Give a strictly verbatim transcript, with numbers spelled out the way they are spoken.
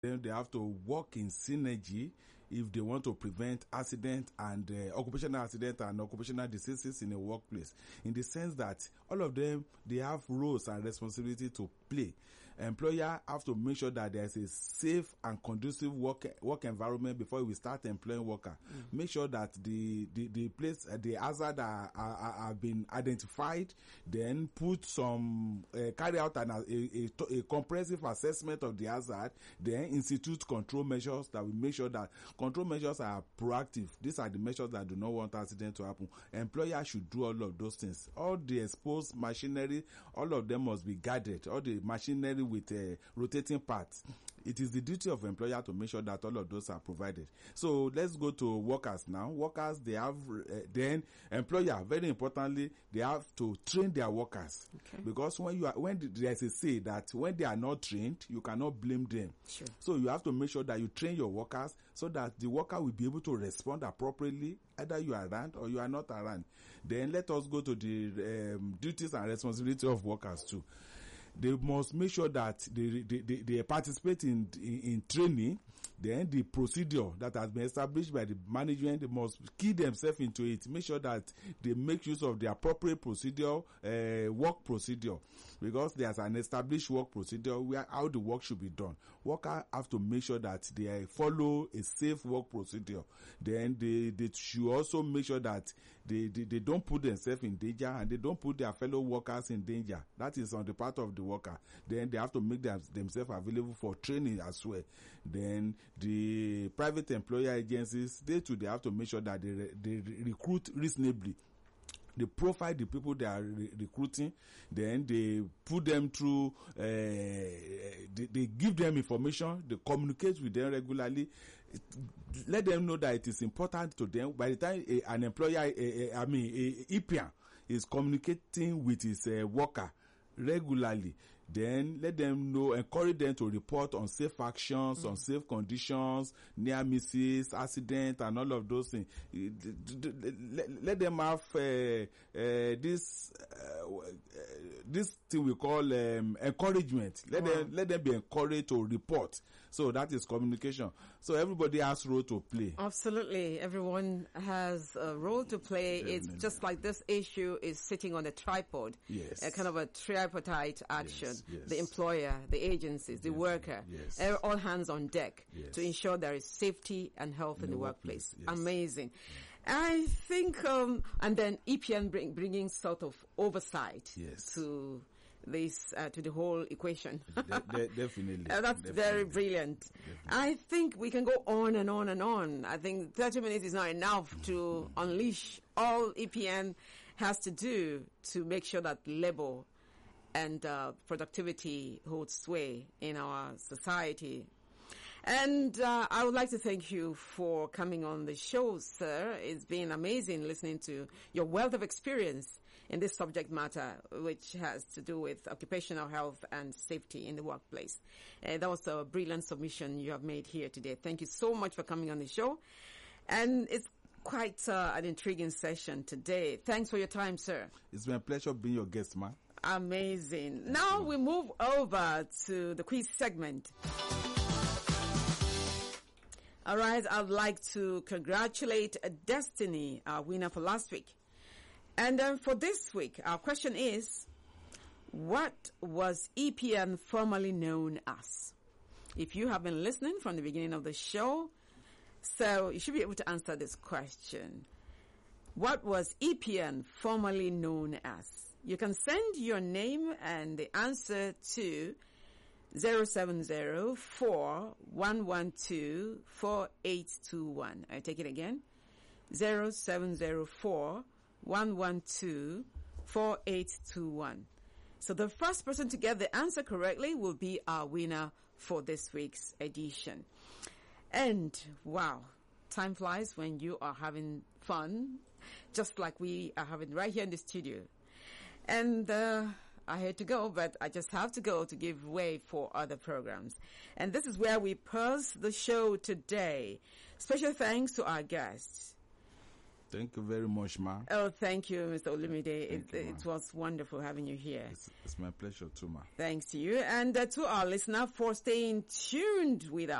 them, they have to work in synergy if they want to prevent accident and uh, occupational accident and occupational diseases in a workplace. In the sense that all of them, they have roles and responsibility to play. Employer have to make sure that there's a safe and conducive work work environment before we start employing worker. Mm. Make sure that the the, the place, uh, the hazard are, are, are, have been identified. Then put some uh, carry out an, a, a, a comprehensive assessment of the hazard. Then institute control measures that will make sure that control measures are proactive. These are the measures that do not want accident to happen. Employer should do all of those things. All the exposed machinery, all of them must be guarded. All the machinery with uh, rotating parts. It is the duty of employer to make sure that all of those are provided. So let's go to workers now. Workers, they have, uh, then employer, very importantly, they have to train their workers. Okay. Because when you are, when there's a say that when they are not trained, you cannot blame them. Sure. So you have to make sure that you train your workers so that the worker will be able to respond appropriately, either you are around or you are not around. Then let us go to the um, duties and responsibility of workers too. They must make sure that they they, they, they participate in, in in training. Then the procedure that has been established by the management, they must key themselves into it. Make sure that they make use of the appropriate procedure, uh, work procedure, because there's an established work procedure where how the work should be done. Workers have to make sure that they follow a safe work procedure. Then they they should also make sure that they they, they don't put themselves in danger and they don't put their fellow workers in danger. That is on the part of the worker. Then they have to make them, themselves available for training as well. Then the private employer agencies, they too, they have to make sure that they, they recruit reasonably. They profile the people they are re- recruiting, then they put them through, uh, they, they give them information, they communicate with them regularly, let them know that it is important to them. By the time a, an employer, a, a, I mean, a E P A N is communicating with his uh, worker regularly, then let them know, encourage them to report on safe actions, mm-hmm. on safe conditions, near misses, accident, and all of those things. Let them have uh, uh, this uh, this thing we call um, encouragement. Let wow. them let them be encouraged to report. So that is communication. So everybody has role to play. Absolutely, everyone has a role to play. Definitely. It's just like this issue is sitting on a tripod. Yes, a kind of a tripartite action. Yes. Yes. The employer, the agencies, the yes. worker, yes. all hands on deck yes. to ensure there is safety and health in, in the, the workplace. workplace. Yes. Amazing. Yeah. I think, um, and then E P A N bring, bringing sort of oversight yes. to this, uh, to the whole equation. De- de- definitely. uh, that's definitely. very brilliant. Definitely. I think we can go on and on and on. I think thirty minutes is not enough to unleash all E P A N has to do to make sure that labor and uh, productivity holds sway in our society. And uh, I would like to thank you for coming on the show, sir. It's been amazing listening to your wealth of experience in this subject matter, which has to do with occupational health and safety in the workplace. Uh, that was a brilliant submission you have made here today. Thank you so much for coming on the show. And it's quite uh, an intriguing session today. Thanks for your time, sir. It's been a pleasure being your guest, man. Amazing. Now we move over to the quiz segment. All right, I'd like to congratulate Destiny, our winner for last week. And then for this week, our question is, what was E P A N formerly known as? If you have been listening from the beginning of the show, so you should be able to answer this question. What was E P A N formerly known as? You can send your name and the answer to zero seven zero four one one two four eight two one. I take it again. zero seven zero four one one two four eight two one. So the first person to get the answer correctly will be our winner for this week's edition. And wow, time flies when you are having fun, just like we are having right here in the studio. And uh, I had to go, but I just have to go to give way for other programs. And this is where we pause the show today. Special thanks to our guests, Thank you very much, ma. Oh, thank you, Mister Olumide. It, you, it was wonderful having you here. It's, it's my pleasure too, ma. Thanks to you and uh, to our listener for staying tuned with us.